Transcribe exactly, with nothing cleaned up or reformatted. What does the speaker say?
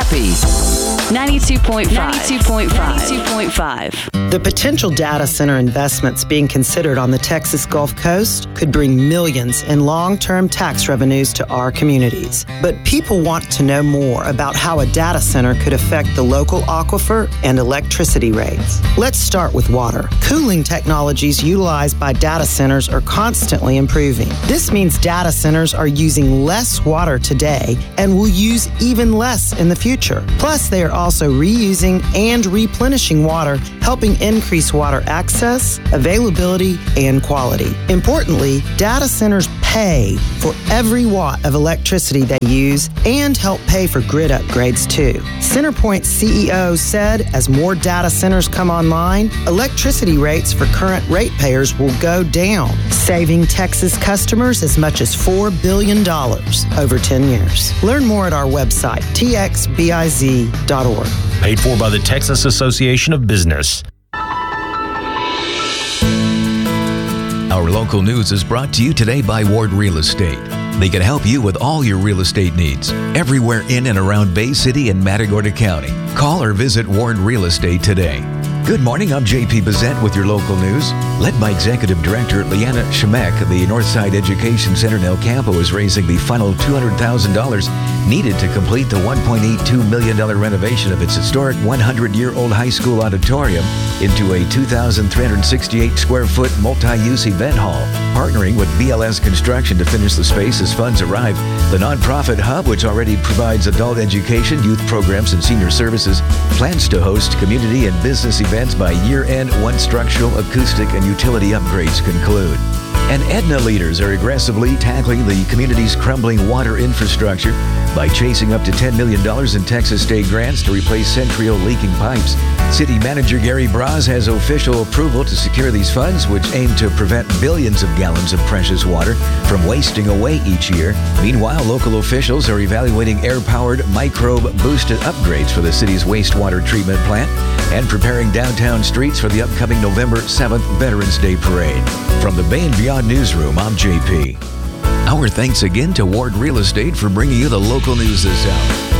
happy. ninety-two point five. ninety-two point five. ninety-two point five. The potential data center investments being considered on the Texas Gulf Coast could bring millions in long-term tax revenues to our communities. But people want to know more about how a data center could affect the local aquifer and electricity rates. Let's start with water. Cooling technologies utilized by data centers are constantly improving. This means data centers are using less water today and will use even less in the future. Plus, they are also reusing and replenishing water, helping increase water access, availability, and quality. Importantly, data centers pay for every watt of electricity they use and help pay for grid upgrades too. CenterPoint C E O said as more data centers come online, electricity rates for current ratepayers will go down, saving Texas customers as much as four billion dollars over ten years. Learn more at our website, T X B I Z dot org. Paid for by the Texas Association of Business. Our local news is brought to you today by Ward Real Estate. They can help you with all your real estate needs, everywhere in and around Bay City and Matagorda County. Call or visit Ward Real Estate today. Good morning, I'm J P Bezet with your local news. Led by Executive Director Leanna Shemek, the Northside Education Center in El Campo is raising the final two hundred thousand dollars needed to complete the one point eight two million dollars renovation of its historic one hundred year old high school auditorium into a two thousand three hundred sixty-eight square foot multi-use event hall. Partnering with B L S Construction to finish the space as funds arrive, the nonprofit hub, which already provides adult education, youth programs, and senior services, plans to host community and business events by year-end once structural, acoustic, and utility upgrades conclude. And Aetna leaders are aggressively tackling the community's crumbling water infrastructure by chasing up to ten million dollars in Texas state grants to replace Centrio leaking pipes. City Manager Gary Braz has official approval to secure these funds, which aim to prevent billions of gallons of precious water from wasting away each year. Meanwhile, local officials are evaluating air-powered microbe-boosted upgrades for the city's wastewater treatment plant and preparing downtown streets for the upcoming November seventh Veterans Day Parade. From the Bay and Beyond Newsroom, I'm J P. Our thanks again to Ward Real Estate for bringing you the local news this hour.